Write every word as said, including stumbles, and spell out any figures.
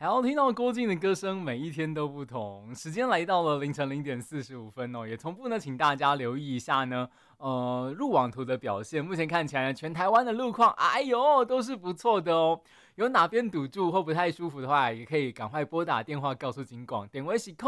还要听到郭靖的歌声，每一天都不同。时间来到了凌晨零点四十五分哦，也同步呢，请大家留意一下呢，呃，路网图的表现。目前看起来呢，全台湾的路况，哎呦，都是不错的哦。有哪边堵住或不太舒服的话，也可以赶快拨打电话告诉警广，点为喜扣。